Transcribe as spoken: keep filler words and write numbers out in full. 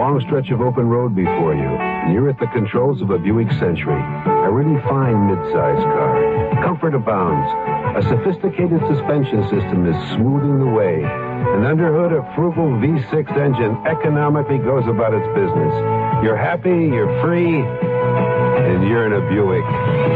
long stretch of open road before you, and you're at the controls of a Buick Century, a really fine mid-size car. Comfort abounds. A sophisticated suspension system is smoothing the way. An underhood of frugal V six engine economically goes about its business. You're happy, you're free, and you're in a Buick.